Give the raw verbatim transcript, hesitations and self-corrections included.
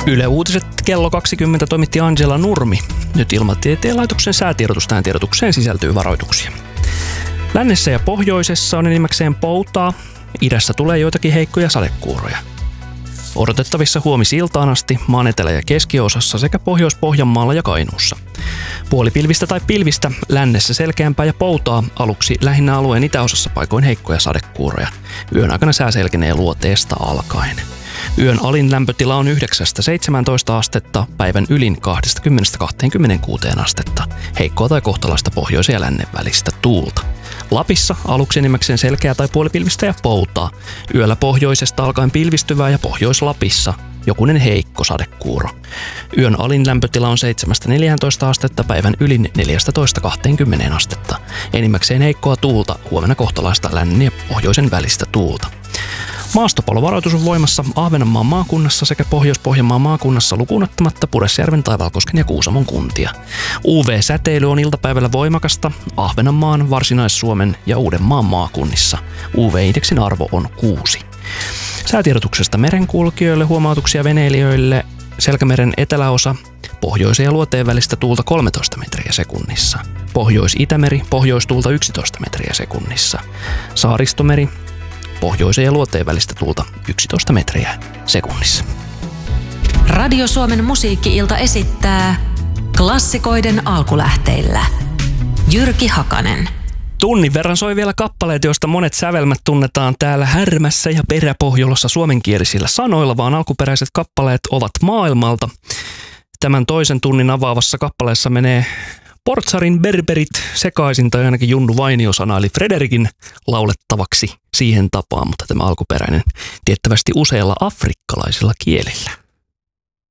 Yle Uutiset kello kaksikymmentä toimitti Angela Nurmi. Nyt Ilmatieteen laitoksen säätiedotus. Tähän tiedotukseen sisältyy varoituksia. Lännessä ja pohjoisessa on enimmäkseen poutaa. Idässä tulee joitakin heikkoja sadekuuroja. Odotettavissa huomisiltaan asti maan etelä- ja keskiosassa sekä Pohjois-Pohjanmaalla ja Kainuussa. Puolipilvistä tai pilvistä, lännessä selkeämpää ja poutaa, aluksi lähinnä alueen itäosassa paikoin heikkoja sadekuuroja. Yön aikana sää selkenee luoteesta alkaen. Yön alin lämpötila on yhdeksästä seitsemääntoista astetta, päivän ylin kaksikymmentä kaksikymmentäkuusi astetta. Heikkoa tai kohtalaista pohjoisen ja lännen välistä tuulta. Lapissa aluksi enimmäkseen selkeää tai puolipilvistä ja poutaa. Yöllä pohjoisesta alkaen pilvistyvää ja Pohjois-Lapissa jokunen heikko sadekuuro. Yön alin lämpötila on seitsemästä neljääntoista astetta, päivän ylin neljästätoista kaksikymmentä astetta. Enimmäkseen heikkoa tuulta, huomenna kohtalaista lännen ja pohjoisen välistä tuulta. Maastopalovaroitus on voimassa Ahvenanmaan maakunnassa sekä Pohjois-Pohjanmaan maakunnassa lukuun ottamatta Pudasjärven, Taivalkosken ja Kuusamon kuntia. U V-säteily on iltapäivällä voimakasta Ahvenanmaan, Varsinais-Suomen ja Uudenmaan maakunnissa. U V-indeksin arvo on kuusi. Säätiedotuksesta merenkulkijoille, huomautuksia veneilijöille. Selkämeren eteläosa, pohjoisen ja luoteen välistä tuulta kolmetoista metriä sekunnissa. Pohjois-Itämeri, pohjoistuulta yksitoista metriä sekunnissa. Saaristomeri, pohjoisen ja luoteen välistä tuulta yksitoista metriä sekunnissa. Radio Suomen musiikki-ilta esittää klassikoiden alkulähteillä. Jyrki Hakanen. Tunnin verran soi vielä kappaleet, joista monet sävelmät tunnetaan täällä Härmässä ja Peräpohjolossa suomenkielisillä sanoilla, vaan alkuperäiset kappaleet ovat maailmalta. Tämän toisen tunnin avaavassa kappaleessa menee Portsarin berberit sekaisin, tai ainakin Junnu Vainio sanaili Frederikin laulettavaksi siihen tapaan, mutta tämä alkuperäinen tiettävästi useilla afrikkalaisilla kielillä.